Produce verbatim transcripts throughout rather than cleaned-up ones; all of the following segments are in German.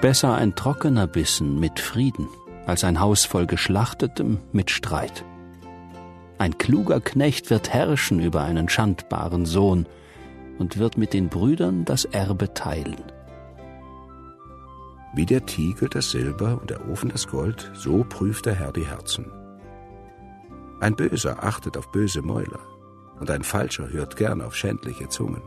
Besser ein trockener Bissen mit Frieden, als ein Haus voll Geschlachtetem mit Streit. Ein kluger Knecht wird herrschen über einen schandbaren Sohn und wird mit den Brüdern das Erbe teilen. Wie der Tiegel das Silber und der Ofen das Gold, so prüft der Herr die Herzen. Ein Böser achtet auf böse Mäuler, und ein Falscher hört gern auf schändliche Zungen.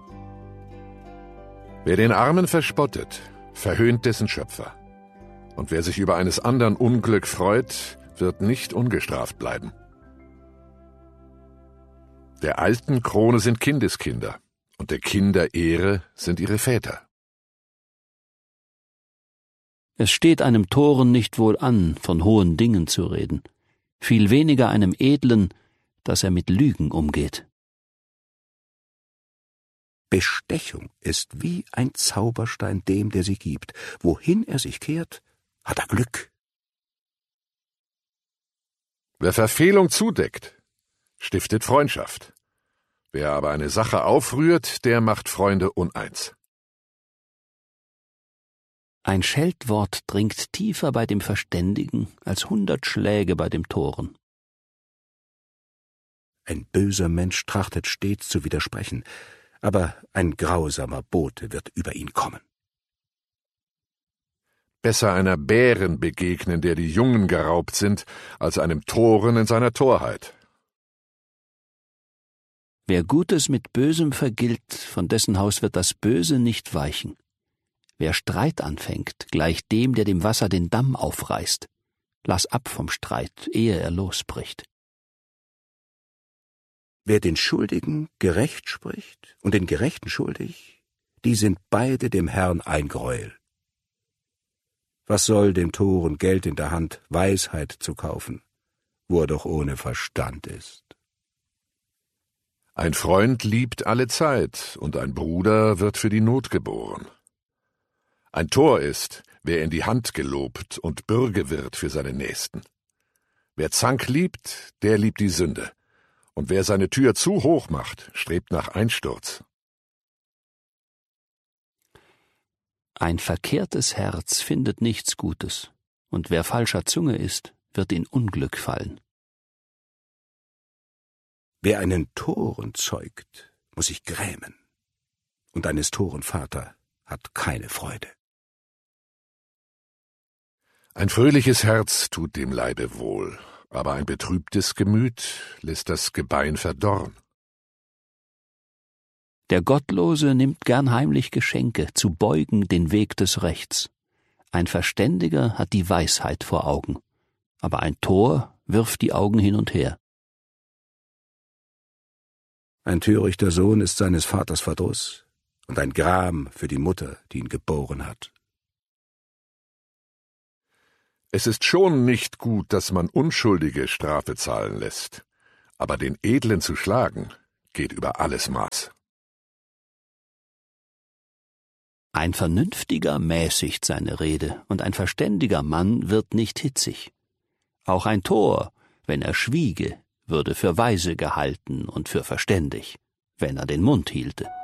Wer den Armen verspottet, verhöhnt dessen Schöpfer. Und wer sich über eines anderen Unglück freut, wird nicht ungestraft bleiben. Der alten Krone sind Kindeskinder, und der Kinder Ehre sind ihre Väter. Es steht einem Toren nicht wohl an, von hohen Dingen zu reden, viel weniger einem Edlen, dass er mit Lügen umgeht. Bestechung ist wie ein Zauberstein dem, der sie gibt. Wohin er sich kehrt, hat er Glück. Wer Verfehlung zudeckt, stiftet Freundschaft. Wer aber eine Sache aufrührt, der macht Freunde uneins. Ein Scheltwort dringt tiefer bei dem Verständigen als hundert Schläge bei dem Toren. Ein böser Mensch trachtet stets zu widersprechen, aber ein grausamer Bote wird über ihn kommen. Besser einer Bären begegnen, der die Jungen geraubt sind, als einem Toren in seiner Torheit. Wer Gutes mit Bösem vergilt, von dessen Haus wird das Böse nicht weichen. Wer Streit anfängt, gleicht dem, der dem Wasser den Damm aufreißt. Lass ab vom Streit, ehe er losbricht. Wer den Schuldigen gerecht spricht und den Gerechten schuldig, die sind beide dem Herrn ein Greuel. Was soll dem Toren Geld in der Hand, Weisheit zu kaufen, wo er doch ohne Verstand ist? Ein Freund liebt alle Zeit, und ein Bruder wird für die Not geboren. Ein Tor ist, wer in die Hand gelobt und Bürge wird für seine Nächsten. Wer Zank liebt, der liebt die Sünde, und wer seine Tür zu hoch macht, strebt nach Einsturz. Ein verkehrtes Herz findet nichts Gutes, und wer falscher Zunge ist, wird in Unglück fallen. Wer einen Toren zeugt, muss sich grämen, und eines Toren Vater hat keine Freude. Ein fröhliches Herz tut dem Leibe wohl, aber ein betrübtes Gemüt lässt das Gebein verdorren. Der Gottlose nimmt gern heimlich Geschenke, zu beugen den Weg des Rechts. Ein Verständiger hat die Weisheit vor Augen, aber ein Tor wirft die Augen hin und her. Ein törichter Sohn ist seines Vaters Verdruss und ein Gram für die Mutter, die ihn geboren hat. Es ist schon nicht gut, dass man Unschuldige Strafe zahlen lässt, aber den Edlen zu schlagen, geht über alles Maß. Ein Vernünftiger mäßigt seine Rede, und ein verständiger Mann wird nicht hitzig. Auch ein Tor, wenn er schwiege, würde für weise gehalten und für verständig, wenn er den Mund hielte.